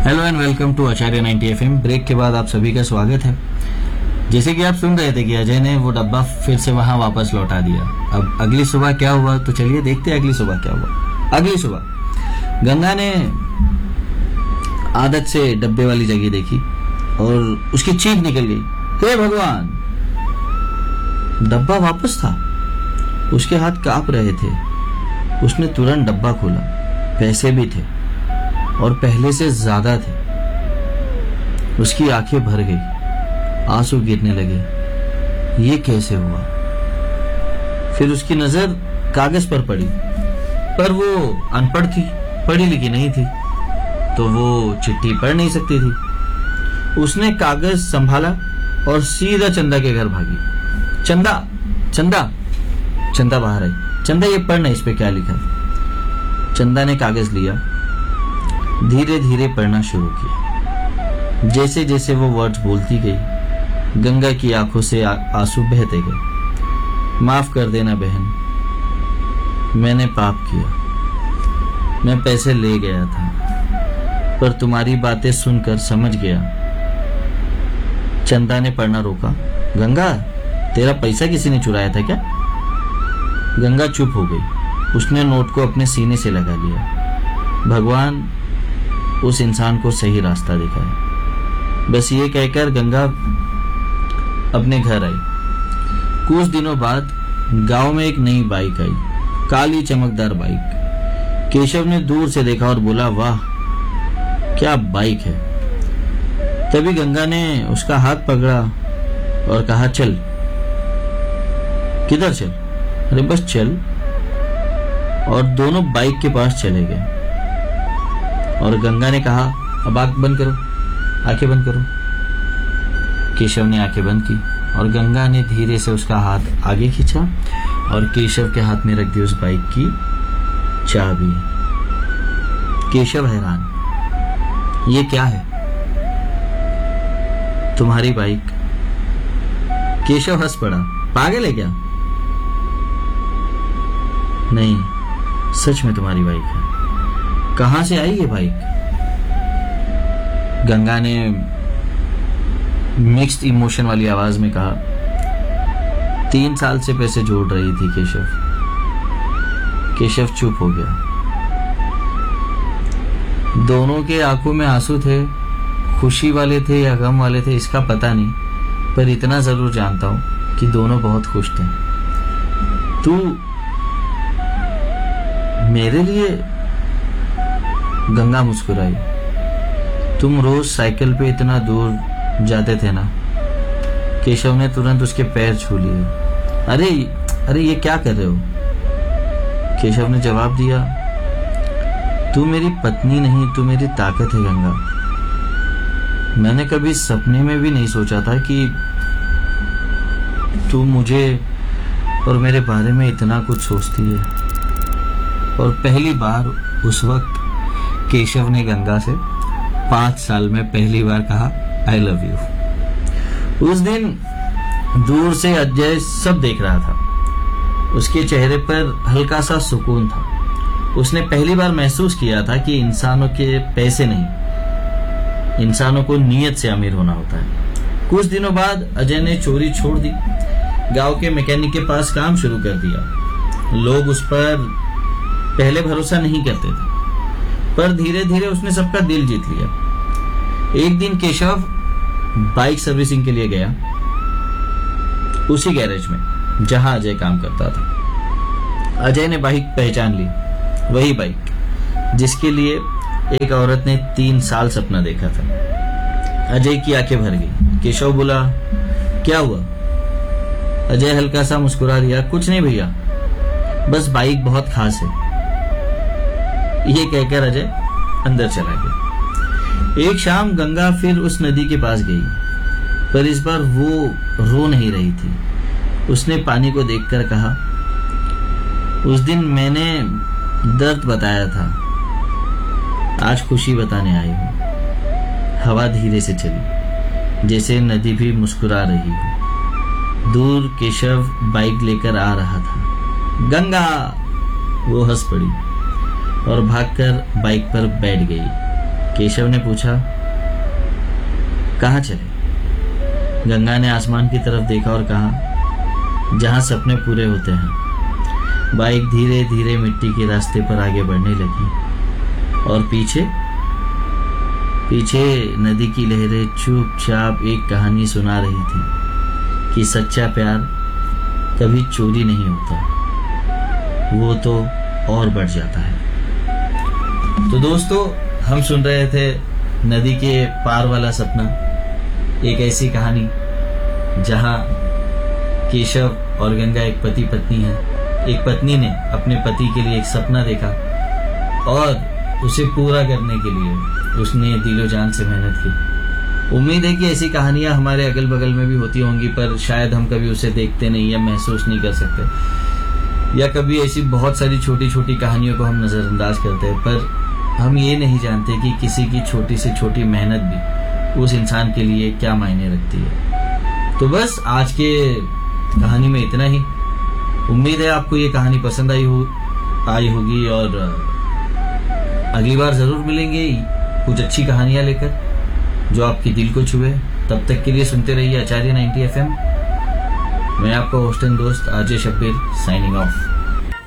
Hello and welcome to Acharya 90 FM। Break के बाद आप सभी का स्वागत है। जैसे कि आप सुन रहे थे कि अजय ने वो डब्बा फिर से वहां वापस लौटा दिया। अब अगली सुबह क्या हुआ, तो चलिए देखते हैं अगली सुबह क्या हुआ। अगली सुबह गंगा ने आदत से डब्बे वाली जगह देखी और उसकी चीख निकल गई, हे भगवान! डब्बा वापस था। उसके हाथ कांप रहे थे। उसने तुरंत डब्बा खोला। पैसे भी थे और पहले से ज्यादा थे। उसकी आंखें भर गई, आंसू गिरने लगे। ये कैसे हुआ? फिर उसकी नजर कागज पर पड़ी, पर वो अनपढ़ थी, पढ़ी लिखी नहीं थी, तो वो चिट्ठी पढ़ नहीं सकती थी। उसने कागज संभाला और सीधा चंदा के घर भागी। चंदा, चंदा, चंदा बाहर आई। चंदा, ये पढ़ना, इस पे क्या लिखा है। चंदा ने कागज लिया, धीरे धीरे पढ़ना शुरू किया। जैसे जैसे वो वर्ड्स बोलती गई, गंगा की आंखों से आंसू बहते गए। माफ कर देना बहन, मैंने पाप किया। मैं पैसे ले गया था, पर तुम्हारी बातें सुनकर समझ गया। चंदा ने पढ़ना रोका। गंगा, तेरा पैसा किसी ने चुराया था क्या? गंगा चुप हो गई। उसने नोट को अपने सीने से लगा लिया। भगवान उस इंसान को सही रास्ता दिखाए। बस ये कहकर गंगा अपने घर आई। कुछ दिनों बाद गांव में एक नई बाइक आई, काली चमकदार बाइक। केशव ने दूर से देखा और बोला, वाह क्या बाइक है। तभी गंगा ने उसका हाथ पकड़ा और कहा, चल। किधर चल? अरे बस चल। और दोनों बाइक के पास चले गए। और गंगा ने कहा, अब आंख बंद करो, आंखें बंद करो। केशव ने आंखें बंद की और गंगा ने धीरे से उसका हाथ आगे खींचा और केशव के हाथ में रख दी उस बाइक की चाबी। केशव हैरान, ये क्या है? तुम्हारी बाइक। केशव हंस पड़ा, पागल है क्या? नहीं, सच में तुम्हारी बाइक है। कहां से आई ये बाइक? गंगा ने मिक्स्ड इमोशन वाली आवाज में कहा, 3 साल से पैसे जोड़ रही थी केशव। केशव चुप हो गया। दोनों के आंखों में आंसू थे। खुशी वाले थे या गम वाले थे इसका पता नहीं, पर इतना जरूर जानता हूं कि दोनों बहुत खुश थे। तू मेरे लिए? गंगा मुस्कुराई। तुम रोज साइकिल पे इतना दूर जाते थे ना? केशव ने तुरंत उसके पैर छू लिए। अरे अरे, ये क्या कर रहे हो? केशव ने जवाब दिया, तू मेरी पत्नी नहीं, तू मेरी ताकत है गंगा। मैंने कभी सपने में भी नहीं सोचा था कि तू मुझे और मेरे बारे में इतना कुछ सोचती है। और पहली बार उस वक्त केशव ने गंगा से 5 साल में पहली बार कहा, आई लव यू। उस दिन दूर से अजय सब देख रहा था। उसके चेहरे पर हल्का सा सुकून था। उसने पहली बार महसूस किया था कि इंसानों के पैसे नहीं, इंसानों को नीयत से अमीर होना होता है। कुछ दिनों बाद अजय ने चोरी छोड़ दी, गांव के मैकेनिक के पास काम शुरू कर दिया। लोग उस पर पहले भरोसा नहीं करते थे, पर धीरे धीरे उसने सबका दिल जीत लिया। एक दिन केशव बाइक सर्विसिंग के लिए गया, उसी गैरेज में जहां अजय काम करता था। अजय ने बाइक पहचान ली, वही बाइक जिसके लिए एक औरत ने 3 साल सपना देखा था। अजय की आंखें भर गई। केशव बोला, क्या हुआ? अजय हल्का सा मुस्कुरा दिया, कुछ नहीं भैया, बस बाइक बहुत खास है। ये कहकर अजय अंदर चला गया। एक शाम गंगा फिर उस नदी के पास गई, पर इस बार वो रो नहीं रही थी। उसने पानी को देखकर कहा, उस दिन मैंने दर्द बताया था, आज खुशी बताने आई हूं। हवा धीरे से चली, जैसे नदी भी मुस्कुरा रही हो। दूर केशव बाइक लेकर आ रहा था। गंगा! वो हंस पड़ी और भागकर बाइक पर बैठ गई। केशव ने पूछा, कहाँ चले? गंगा ने आसमान की तरफ देखा और कहा, जहां सपने पूरे होते हैं। बाइक धीरे धीरे मिट्टी के रास्ते पर आगे बढ़ने लगी और पीछे नदी की लहरें चुपचाप एक कहानी सुना रही थी कि सच्चा प्यार कभी चोरी नहीं होता, वो तो और बढ़ जाता है। तो दोस्तों, हम सुन रहे थे नदी के पार वाला सपना, एक ऐसी कहानी जहां केशव और गंगा एक पति पत्नी है। एक पत्नी ने अपने पति के लिए एक सपना देखा और उसे पूरा करने के लिए उसने दिलो जान से मेहनत की। उम्मीद है कि ऐसी कहानियां हमारे अगल बगल में भी होती होंगी, पर शायद हम कभी उसे देखते नहीं या महसूस नहीं कर सकते, या कभी ऐसी बहुत सारी छोटी छोटी कहानियों को हम नजरअंदाज करते हैं, पर हम ये नहीं जानते कि किसी की छोटी से छोटी मेहनत भी उस इंसान के लिए क्या मायने रखती है। तो बस आज के कहानी में इतना ही। उम्मीद है आपको ये कहानी पसंद आई होगी और अगली बार जरूर मिलेंगे कुछ अच्छी कहानियां लेकर जो आपके दिल को छुए। तब तक के लिए सुनते रहिए आचार्य 90 FM। मैं आपका होस्ट एंड दोस्त आरजे शब्बीर, साइनिंग ऑफ।